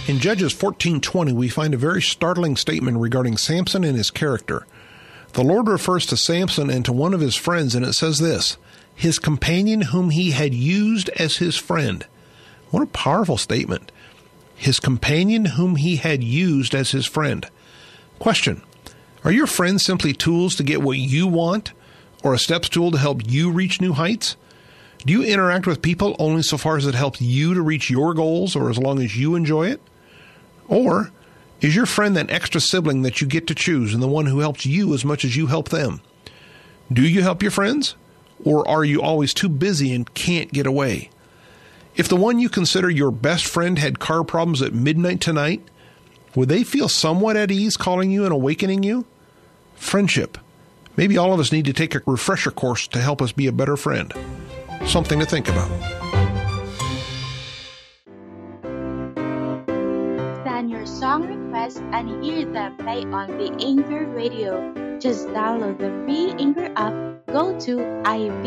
In Judges 14:20, we find a very startling statement regarding Samson and his character. The Lord refers to Samson and to one of his friends, and it says this, his companion whom he had used as his friend. What a powerful statement. His companion whom he had used as his friend. Question, are your friends simply tools to get what you want, or a steps tool to help you reach new heights? Do you interact with people only so far as it helps you to reach your goals, or as long as you enjoy it? Or is your friend that extra sibling that you get to choose and the one who helps you as much as you help them? Do you help your friends? Or are you always too busy and can't get away? If the one you consider your best friend had car problems at midnight tonight, would they feel somewhat at ease calling you and awakening you? Friendship. Maybe all of us need to take a refresher course to help us be a better friend. Something to think about. Send your song requests and hear them play on the Anchor Radio. Just download the free Anchor app, go to